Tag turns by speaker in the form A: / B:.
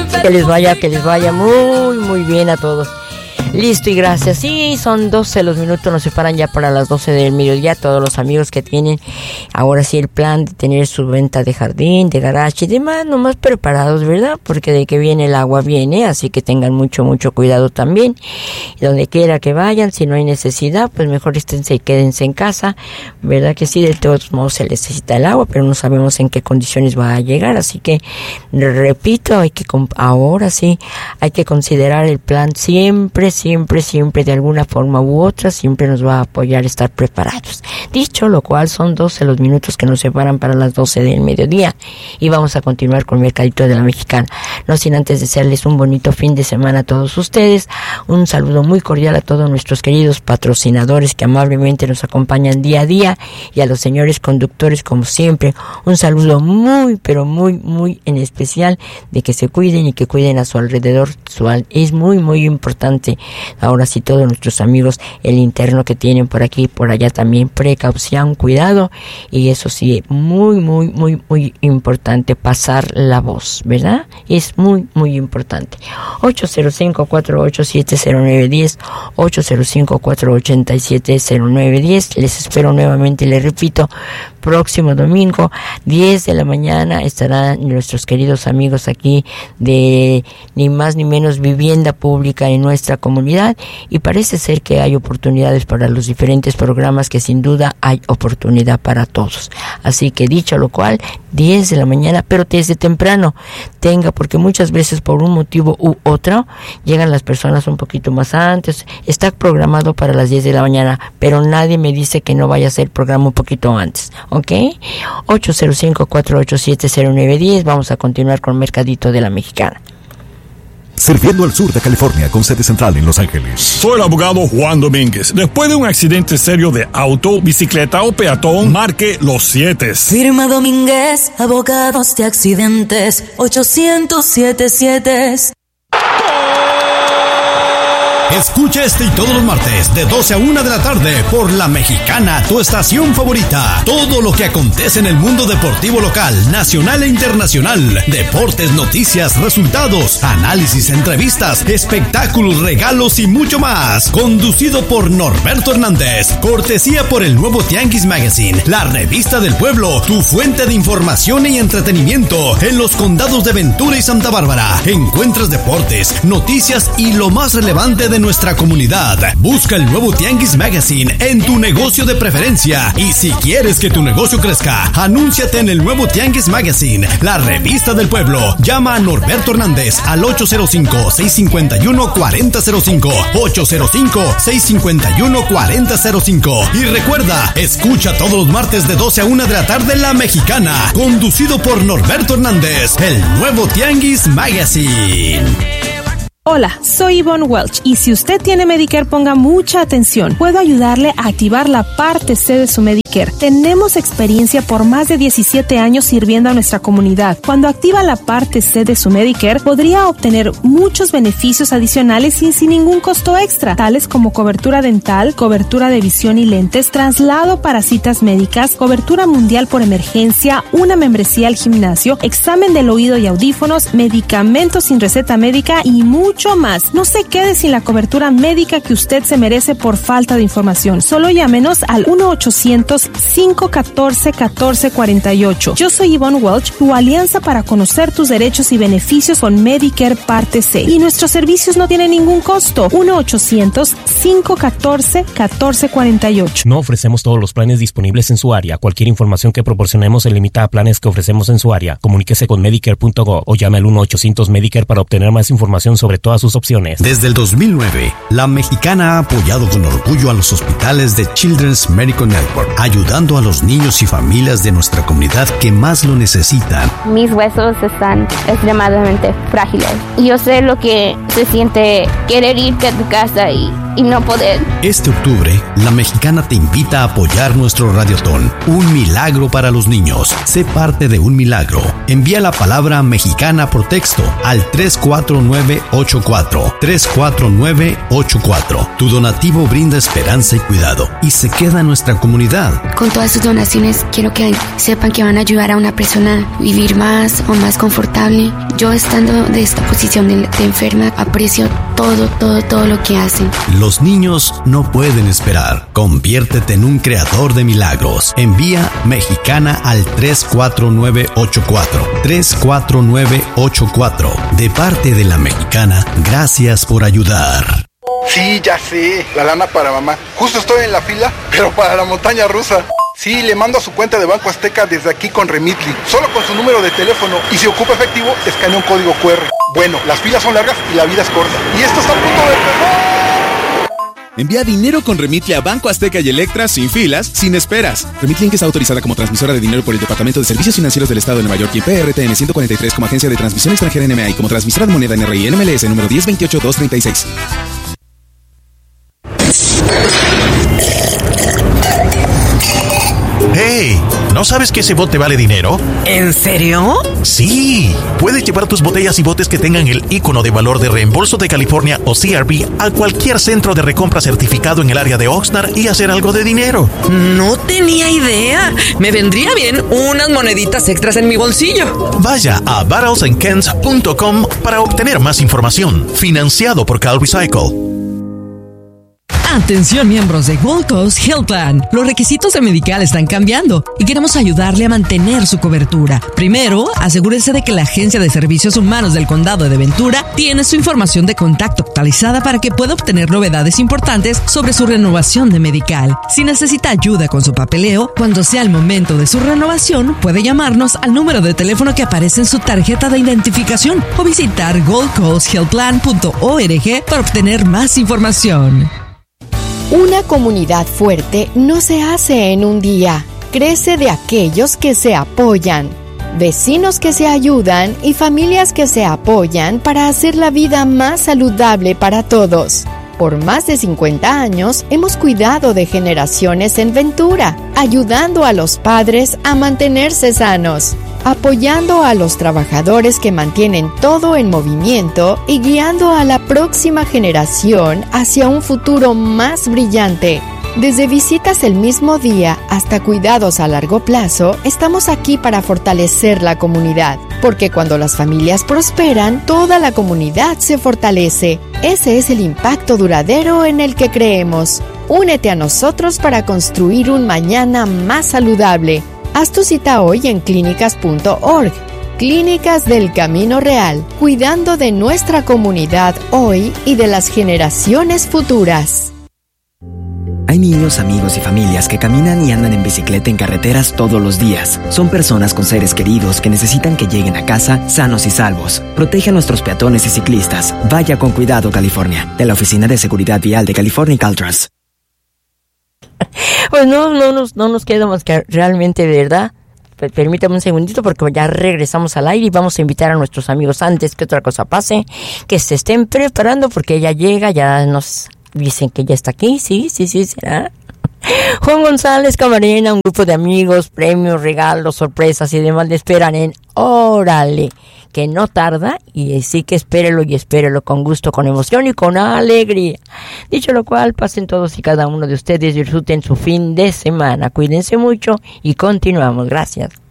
A: Que les vaya muy, muy bien a todos. Listo y gracias. Sí, son 12 los minutos, nos separan ya para las 12 del mediodía. Todos los amigos que tienen ahora sí el plan de tener su venta de jardín, de garage y demás, nomás preparados, ¿verdad? Porque de que viene el agua viene, así que tengan mucho, mucho cuidado también. Y donde quiera que vayan, si no hay necesidad, pues mejor esténse y quédense en casa, ¿verdad? Que sí, de todos modos se necesita el agua, pero no sabemos en qué condiciones va a llegar, así que repito, ahora sí hay que considerar el plan siempre de alguna forma u otra, siempre nos va a apoyar estar preparados. Dicho lo cual, son 12 los minutos que nos separan para las 12 del mediodía y vamos a continuar con Mercadito de la Mexicana. No sin antes desearles un bonito fin de semana a todos ustedes, un saludo muy cordial a todos nuestros queridos patrocinadores que amablemente nos acompañan día a día y a los señores conductores como siempre, un saludo muy pero muy muy en especial de que se cuiden y que cuiden a su alrededor. Es muy muy importante. Ahora sí, todos nuestros amigos, el interno que tienen por aquí y por allá también, precaución, cuidado, y eso sí, muy, muy, muy, muy importante pasar la voz, ¿verdad? Es muy, muy importante. 805-487-0910, 805-487-0910, les espero nuevamente, les repito, próximo domingo, 10 de la mañana, estarán nuestros queridos amigos aquí de ni más ni menos Vivienda Pública en nuestra comunidad, y parece ser que hay oportunidades para los diferentes programas, que sin duda hay oportunidad para todos. Así que dicho lo cual, 10 de la mañana, pero desde temprano porque muchas veces por un motivo u otro llegan las personas un poquito más antes. Está programado para las 10 de la mañana, pero nadie me dice que no vaya a ser programa un poquito antes, ¿ok? 805-487-0910, vamos a continuar con Mercadito de la Mexicana.
B: Sirviendo al sur de California con sede central en Los Ángeles.
C: Soy el abogado Juan Domínguez. Después de un accidente serio de auto, bicicleta o peatón, marque los 7.
D: Firma Domínguez, abogados de accidentes, 800-7-7.
E: Escucha este y todos los martes de 12 a 1 de la tarde por La Mexicana, tu estación favorita. Todo lo que acontece en el mundo deportivo local, nacional e internacional. Deportes, noticias, resultados, análisis, entrevistas, espectáculos, regalos y mucho más. Conducido por Norberto Hernández. Cortesía por el nuevo Tianguis Magazine, la revista del pueblo, tu fuente de información y entretenimiento en los condados de Ventura y Santa Bárbara. Encuentras deportes, noticias y lo más relevante de nuestra comunidad. Busca el nuevo Tianguis Magazine en tu negocio de preferencia, y si quieres que tu negocio crezca, anúnciate en el nuevo Tianguis Magazine, la revista del pueblo. Llama a Norberto Hernández al 805-651-4005, 805-651-4005, y recuerda, escucha todos los martes de 12 a 1 de la tarde La Mexicana, conducido por Norberto Hernández, el nuevo Tianguis Magazine.
F: Hola, soy Yvonne Welch, y si usted tiene Medicare, ponga mucha atención. Puedo ayudarle a activar la parte C de su Medicare. Tenemos experiencia por más de 17 años sirviendo a nuestra comunidad. Cuando activa la parte C de su Medicare, podría obtener muchos beneficios adicionales y sin ningún costo extra, tales como cobertura dental, cobertura de visión y lentes, traslado para citas médicas, cobertura mundial por emergencia, una membresía al gimnasio, examen del oído y audífonos, medicamentos sin receta médica y mucho más. No se quede sin la cobertura médica que usted se merece por falta de información. Solo llámenos al 1-800-514-1448. Yo soy Yvonne Welch, tu alianza para conocer tus derechos y beneficios con Medicare Parte C. Y nuestros servicios no tienen ningún costo. 1-800-514-1448.
G: No ofrecemos todos los planes disponibles en su área. Cualquier información que proporcionemos se limita a planes que ofrecemos en su área. Comuníquese con Medicare.gov o llame al 1-800-Medicare para obtener más información sobre todas sus opciones.
E: Desde el 2009, La Mexicana ha apoyado con orgullo a los hospitales de Children's Medical Network, ayudando a los niños y familias de nuestra comunidad que más lo necesitan.
H: Mis huesos están extremadamente frágiles y yo sé lo que se siente querer irte a tu casa y y no poder.
E: Este octubre, La Mexicana te invita a apoyar nuestro Radiotón, Un Milagro para los Niños. Sé parte de un milagro. Envía la palabra mexicana por texto al 34984. 34984. Tu donativo brinda esperanza y cuidado y se queda en nuestra comunidad.
H: Con todas sus donaciones, quiero que sepan que van a ayudar a una persona a vivir más o más confortable. Yo, estando de esta posición de enferma, aprecio todo lo que hacen.
E: Los niños no pueden esperar. Conviértete en un creador de milagros. Envía mexicana al 34984. 34984. De parte de La Mexicana, gracias por ayudar.
I: Sí, ya sé, la lana para mamá. Justo estoy en la fila, pero para la montaña rusa. Sí, le mando a su cuenta de Banco Azteca desde aquí con Remitly, solo con su número de teléfono, y si ocupa efectivo, escanea un código QR. Bueno, las filas son largas y la vida es corta. Y esto está a punto de empezar.
J: Envía dinero con Remitly a Banco Azteca y Electra sin filas, sin esperas. Remitly Inc. está autorizada como transmisora de dinero por el Departamento de Servicios Financieros del Estado de Nueva York y PRTN 143 como agencia de transmisión extranjera NMA y como transmisora de moneda NRI NMLS número 1028236.
K: ¡Hey! ¿No sabes que ese bote vale dinero?
L: ¿En serio?
K: Sí. Puedes llevar tus botellas y botes que tengan el ícono de valor de reembolso de California o CRB a cualquier centro de recompra certificado en el área de Oxnard y hacer algo de dinero.
L: No tenía idea. Me vendría bien unas moneditas extras en mi bolsillo.
K: Vaya a barrelsandcans.com para obtener más información. Financiado por Cal Recycle.
M: Atención, miembros de Gold Coast Health Plan. Los requisitos de Medical están cambiando y queremos ayudarle a mantener su cobertura. Primero, asegúrese de que la Agencia de Servicios Humanos del Condado de Ventura tiene su información de contacto actualizada para que pueda obtener novedades importantes sobre su renovación de Medical. Si necesita ayuda con su papeleo, cuando sea el momento de su renovación, puede llamarnos al número de teléfono que aparece en su tarjeta de identificación o visitar goldcoasthealthplan.org para obtener más información.
N: Una comunidad fuerte no se hace en un día. Crece de aquellos que se apoyan, vecinos que se ayudan y familias que se apoyan para hacer la vida más saludable para todos. Por más de 50 años hemos cuidado de generaciones en Ventura, ayudando a los padres a mantenerse sanos, apoyando a los trabajadores que mantienen todo en movimiento y guiando a la próxima generación hacia un futuro más brillante. Desde visitas el mismo día hasta cuidados a largo plazo, estamos aquí para fortalecer la comunidad, porque cuando las familias prosperan, toda la comunidad se fortalece. Ese es el impacto duradero en el que creemos. Únete a nosotros para construir un mañana más saludable. Haz tu cita hoy en clínicas.org. Clínicas del Camino Real, cuidando de nuestra comunidad hoy y de las generaciones futuras.
O: Hay niños, amigos y familias que caminan y andan en bicicleta en carreteras todos los días. Son personas con seres queridos que necesitan que lleguen a casa sanos y salvos. Protege a nuestros peatones y ciclistas. Vaya con cuidado, California. De la Oficina de Seguridad Vial de California y Caltrans.
A: Pues no nos queda más que realmente, de verdad. Permítame un segundito porque ya regresamos al aire y vamos a invitar a nuestros amigos antes que otra cosa pase, que se estén preparando porque ella llega, ya nos dicen que ya está aquí, sí, será. Juan González Camarena, un grupo de amigos, premios, regalos, sorpresas y demás le esperan en Órale, que no tarda, y sí que espérelo con gusto, con emoción y con alegría. Dicho lo cual, pasen todos y cada uno de ustedes, disfruten su fin de semana, cuídense mucho y continuamos. Gracias.